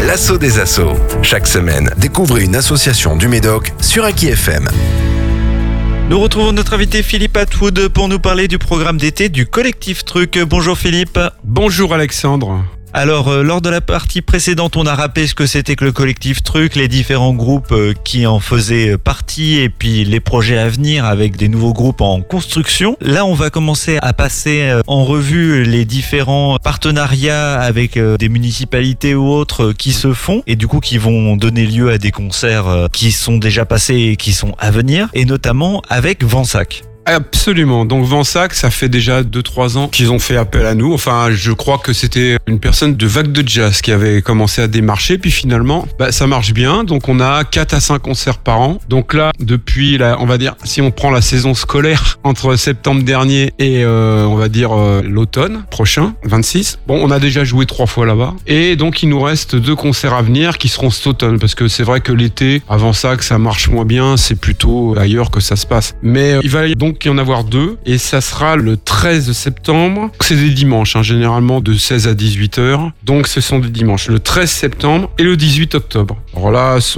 L'assaut des assauts. Chaque semaine, découvrez une association du Médoc sur Aki FM. Nous retrouvons notre invité Philippe Atwood pour nous parler du programme d'été du Collectif Truc. Bonjour Philippe. Bonjour Alexandre. Alors, lors de la partie précédente, on a rappelé ce que c'était que le Collectif Truc, les différents groupes qui en faisaient partie et puis les projets à venir avec des nouveaux groupes en construction. Là, on va commencer à passer en revue les différents partenariats avec des municipalités ou autres qui se font et du coup qui vont donner lieu à des concerts qui sont déjà passés et qui sont à venir, et notamment avec Vansac. Absolument. Donc Vansac, ça fait déjà 2-3 ans qu'ils ont fait appel à nous. Enfin, je crois que c'était une personne de Vague de Jazz qui avait commencé à démarcher. Puis finalement, ça marche bien. Donc on a 4 à 5 concerts par an. Donc là, depuis, on va dire, si on prend la saison scolaire entre septembre dernier et on va dire l'automne prochain, 26. Bon, on a déjà joué 3 fois là-bas. Et donc il nous reste 2 concerts à venir qui seront cet automne. Parce que c'est vrai que l'été, à Vansac, ça marche moins bien. C'est plutôt ailleurs que ça se passe. Mais il va donc y en avoir 2 et ça sera le 13 septembre. C'est des dimanches, généralement de 16 à 18 heures. Donc ce sont des dimanches, le 13 septembre et le 18 octobre. Alors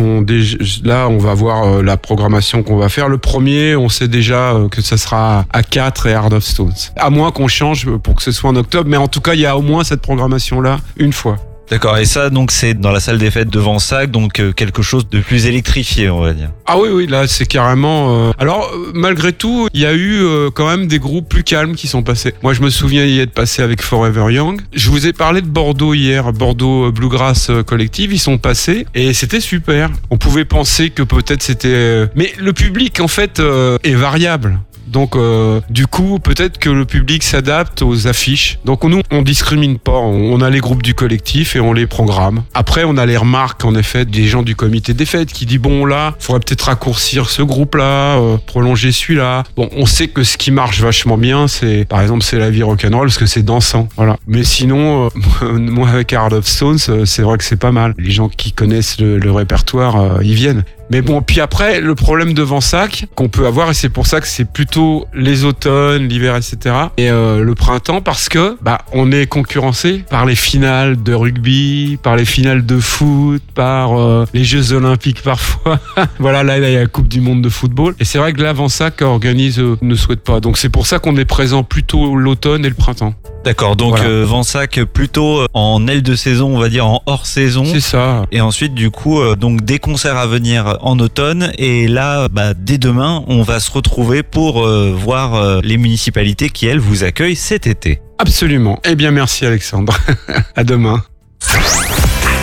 là, on va voir la programmation qu'on va faire. Le premier, on sait déjà que ça sera à 4 et Heart of Stones. À moins qu'on change pour que ce soit en octobre, mais en tout cas, il y a au moins cette programmation-là une fois. D'accord, et ça donc c'est dans la salle des fêtes de Vansac, donc quelque chose de plus électrifié, on va dire. Ah oui, là c'est carrément... Alors malgré tout, il y a eu quand même des groupes plus calmes qui sont passés. Moi je me souviens y être passé avec Forever Young. Je vous ai parlé de Bordeaux hier, Bordeaux Bluegrass Collective, ils sont passés et c'était super. On pouvait penser que peut-être c'était... Mais le public en fait est variable. Donc du coup, peut-être que le public s'adapte aux affiches. Donc nous, on discrimine pas. On a les groupes du collectif et on les programme. Après, on a les remarques en effet des gens du comité des fêtes qui disent bon là, faudrait peut-être raccourcir ce groupe-là, prolonger celui-là. Bon, on sait que ce qui marche vachement bien, c'est par exemple c'est la vie rock'n'roll parce que c'est dansant. Voilà. Mais sinon, moi avec Heart of Stones, c'est vrai que c'est pas mal. Les gens qui connaissent le répertoire, ils viennent. Mais bon, puis après, le problème de Vansac qu'on peut avoir, et c'est pour ça que c'est plutôt les automnes, l'hiver, etc. et le printemps, parce que on est concurrencé par les finales de rugby, par les finales de foot, par les Jeux Olympiques parfois. Voilà, là, il y a la Coupe du Monde de football. Et c'est vrai que là, Vansac organise ne souhaite pas. Donc c'est pour ça qu'on est présent plutôt l'automne et le printemps. D'accord, donc voilà. Vansac plutôt en aile de saison, on va dire en hors saison. C'est ça. Et ensuite, du coup, donc des concerts à venir en automne. Et là, dès demain, on va se retrouver pour voir les municipalités qui, elles, vous accueillent cet été. Absolument. Eh bien, merci Alexandre. À demain.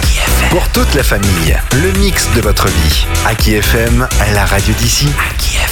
Pour toute la famille, le mix de votre vie. Aki FM, la radio d'ici. Aki FM.